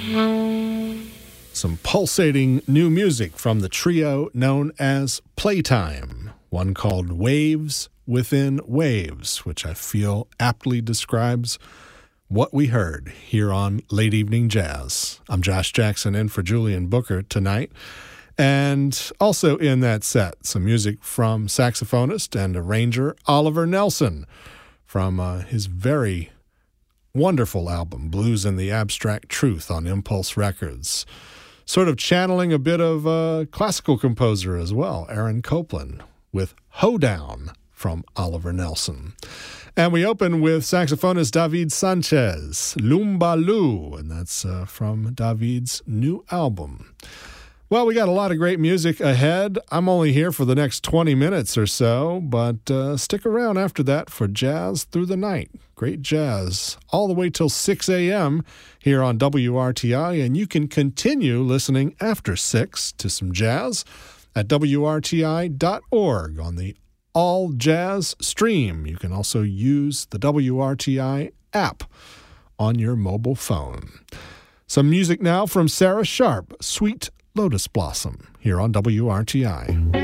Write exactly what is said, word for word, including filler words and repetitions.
Some pulsating new music from the trio known as Playtime, one called Waves Within Waves, which I feel aptly describes what we heard here on Late Evening Jazz. I'm Josh Jackson in for Julian Booker tonight. And also in that set, some music from saxophonist and arranger Oliver Nelson from uh, his very wonderful album, Blues and the Abstract Truth, on Impulse Records. Sort of channeling a bit of a classical composer as well, Aaron Copland, with Hoedown from Oliver Nelson. And we open with saxophonist David Sanchez, Lumbaloo, and that's uh, from David's new album. Well, we got a lot of great music ahead. I'm only here for the next twenty minutes or so, but uh, stick around after that for Jazz Through the Night. Great jazz all the way till six a.m. here on W R T I, and you can continue listening after six to some jazz at W R T I dot org on the All Jazz stream. You can also use the W R T I app on your mobile phone. Some music now from Sarah Sharp, Sweet Lotus Blossom, here on W R T I.